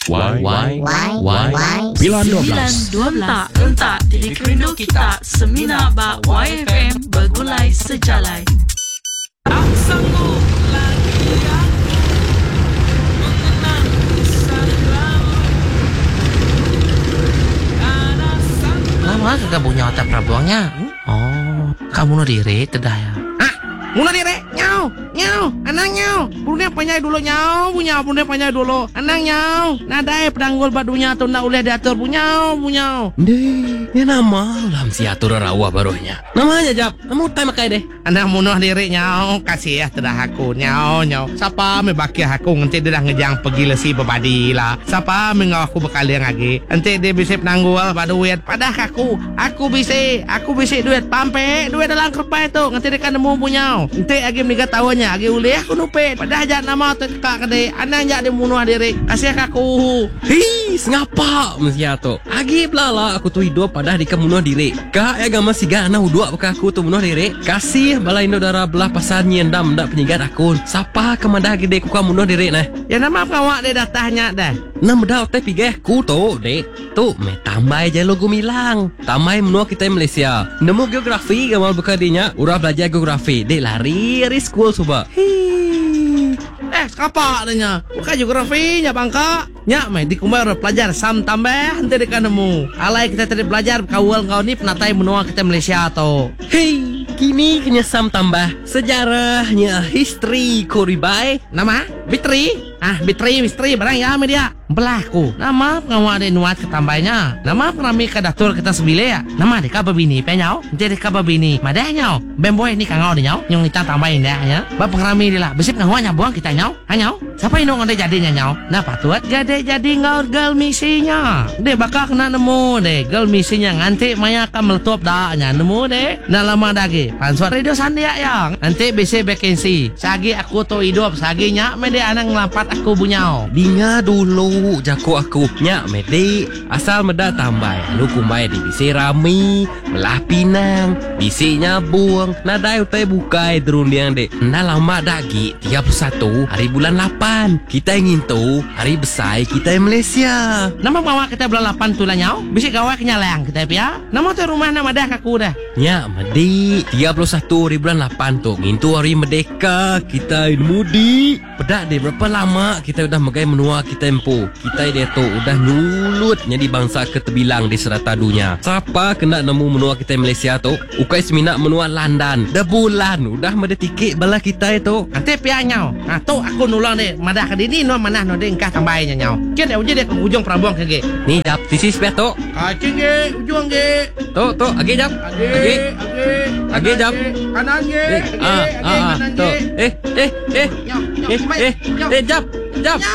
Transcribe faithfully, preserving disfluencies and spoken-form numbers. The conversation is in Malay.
Why? Why? Why? Why? Bilan dua Sembilan belas. dua belas Entak Tidik rindu kita Semina bak Y F M Bergulai sejalai. Tak sanggup lagi aku mengenang kisah lalu. Karena sampai Lama kagak punya otak prabuangnya. Oh, kamu no diri tedah ya. Ah, muna diri. Nyau, nyau, anang nyau. Punya panjai dulu nyau, punya punya panjai dulu. Anang nyau. Nadai pedanggul badunya tu nak boleh diatur punya, punya. Deh, ya nama lam si atur rawa barunya. Namanya jap, kamu tay makai deh. Anang munuh diri nyau, kasih ya tedah aku nyau, nyau. Siapa me baki aku nanti dia dah ngejang pergi lesi berbadi lah. Siapa mengau aku bekal yang lagi. Nanti dia bisa penanggul baduit padah aku. Aku bisa, aku bisa duit pampe, duit dalam kerpai tu. Nanti dia kan nemu punya. Nanti lagi mereka tahunya, lagi ulih aku nupit. Padah ajak nama tu kak kade. Anang jak dia munuh diri. Kasih aku. Hei, ngapa mesti ato? Agi belala aku tu hidup pada di kemunuh diri. Kak ya gama siga anak udua baka aku tu munuh diri. Kasih bala Indo darah belah pasar nyendam ndak penyigat akun. Sapa kemandah gede ku munuh diri nah. Ya nama kawak dia dah tanya dah. Nam dah teh pigeh ku tu dek. Tu me tambah je logo milang. Tambah menua kita Malaysia. Nemu geografi gamal bekadinya. Urah belajar geografi. Dek lari ri school suba. Hei. Eh, apa adanya? Bukan geografinya bangka. Nya, mai dikumbai orang pelajar sam tambah nanti dekat nemu. Alai kita tadi belajar kawal kau ni penatai menua kita Malaysia tu. Hei, kini kenyasam tambah sejarahnya history koribai. Nama? Bitri? Ah, Bitri, Bitri barang ya media. Belahku. Nama pengawal ada nuat ketambahnya. Nama penami kadatur kita sebile ya. Nama deka babini penyau. Nanti deka babini. Madah nyau. Bemboy ni kangau dia nyau. Yang kita tambahin dah ya. Bap pengrami dia lah. Besip ngawanya buang kita nyau. Hanyau. Siapa yang ada jadinya nyau? Nah patut jadi jadi ngau girl misinya. Dek bakal kena nemu deh. Girl misinya nganti maya akan meletup dah nya nemu deh. Nah lama lagi. Pansor radio sandia yang. Nanti bisa vacancy. Sagi aku tu hidup. Sagi nyak media anak ngelampat aku bunyau. Dinga dulu jago aku nyak mede asal meda tambah lu kumbai di bisi rami melah pinang bisi nyabung nadai utai bukai derundiang dek nda lama dagi tiga puluh satu hari bulan lapan kita ingin tu hari besar kita Malaysia. Nama bawa kita bulan lapan tu lah nyau. Bisa gawa kenyalang kita pia. Nama tu rumah nama dah kaku dah. Nyak mede tiga puluh satu hari bulan lapan tu ngintu hari merdeka kita mudi. Pedak deh berapa lama kita udah megai menua kita empu. Kita dia tu udah nyulut jadi bangsa ketebilang di serata dunia. Siapa kena nemu menua kita Malaysia tu? Ukai semina menua London. Dah bulan udah mede tiket bala kita itu. Nanti pia nyau. Nah tu aku nulang deh. Madah ke dini no manah no deh engkah tambahnya nyau. Kian dia ujung dia ke ujung prabuang ke ge. Ni jap sisi sepia tu. Kacing ge ujung ge. Tu tu agi jap. Age Agi. age. Agi jap. Kanan ge. Eh, ah, ah, ah, tu. Eh, eh, eh. Nyau, nyau, Eh, simai. eh, Nyau. eh, jap, jap.